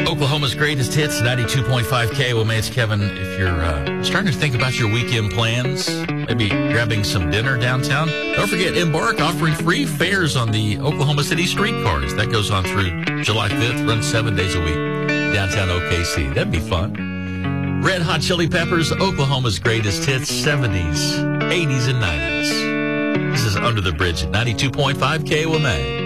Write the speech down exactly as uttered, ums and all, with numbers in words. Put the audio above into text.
Oklahoma's greatest hits, ninety-two point five K. Well, man, it's Kevin. If you're uh, starting to think about your weekend plans, maybe grabbing some dinner downtown, don't forget Embark offering free fares on the Oklahoma City streetcars. That goes on through July fifth, runs seven days a week, downtown O K C. That'd be fun. Red Hot Chili Peppers, Oklahoma's greatest hits, seventies, eighties, and nineties. This is Under the Bridge at ninety-two point five K W M A.